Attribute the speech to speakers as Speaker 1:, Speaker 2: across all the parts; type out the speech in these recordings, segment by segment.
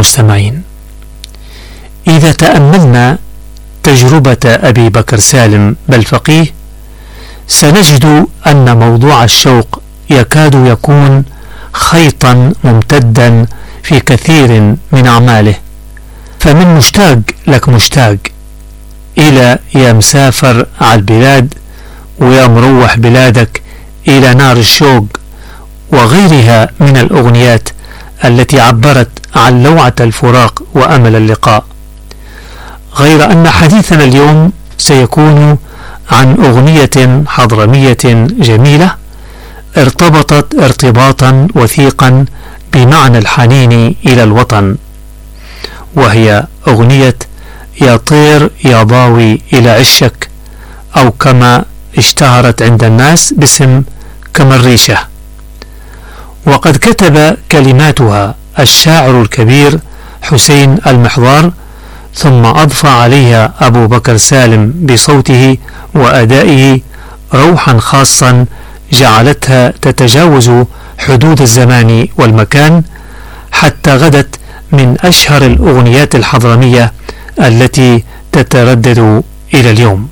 Speaker 1: المستمعين، إذا تأملنا تجربة أبي بكر سالم بالفقيه سنجد أن موضوع الشوق يكاد يكون خيطا ممتدا في كثير من أعماله، فمن مشتاق لك مشتاق إلى يا مسافر على البلاد ويا مروح بلادك إلى نار الشوق وغيرها من الأغنيات التي عبرت عن لوعة الفراق وأمل اللقاء. غير أن حديثنا اليوم سيكون عن أغنية حضرمية جميلة ارتبطت ارتباطا وثيقا بمعنى الحنين إلى الوطن، وهي أغنية يا طير يا ضاوي إلى عشك، أو كما اشتهرت عند الناس باسم كمريشة. وقد كتب كلماتها الشاعر الكبير حسين المحضار، ثم أضفى عليها أبو بكر سالم بصوته وأدائه روحا خاصا جعلتها تتجاوز حدود الزمان والمكان، حتى غدت من أشهر الأغنيات الحضرمية التي تتردد إلى اليوم.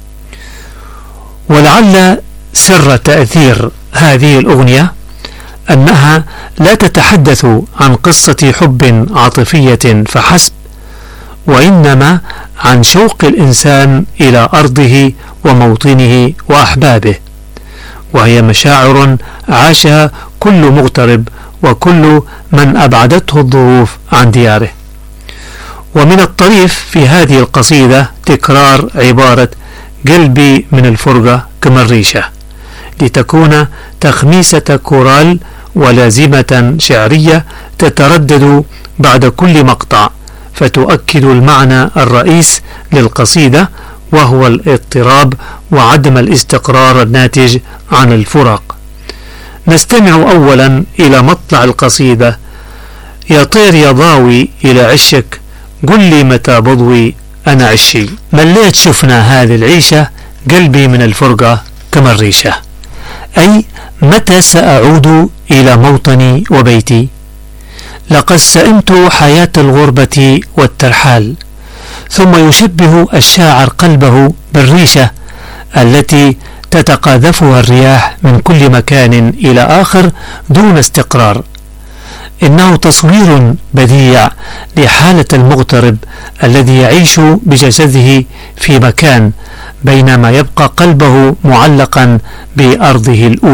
Speaker 1: ولعل سر تأثير هذه الأغنية أنها لا تتحدث عن قصة حب عاطفية فحسب، وإنما عن شوق الإنسان إلى أرضه وموطنه وأحبابه، وهي مشاعر عاشها كل مغترب وكل من أبعدته الظروف عن دياره. ومن الطريف في هذه القصيدة تكرار عبارة قلبي من الفرقة كمريشة، لتكون تخميسة كورال ولازمة شعرية تتردد بعد كل مقطع، فتؤكد المعنى الرئيس للقصيدة، وهو الاضطراب وعدم الاستقرار الناتج عن الفراق. نستمع أولا إلى مطلع القصيدة: يا طير يا ضاوي إلى عشك، قل لي متى بضوي أنا عشي. مليت شفنا هذه العيشة، قلبي من الفرقة كمريشة، أي متى سأعود إلى موطني وبيتي؟ لقد سئمت حياة الغربة والترحال. ثم يشبه الشاعر قلبه بالريشة التي تتقاذفها الرياح من كل مكان إلى آخر دون استقرار. إنه تصوير بديع لحالة المغترب الذي يعيش بجسده في مكان بينما يبقى قلبه معلقا بأرضه الأولى.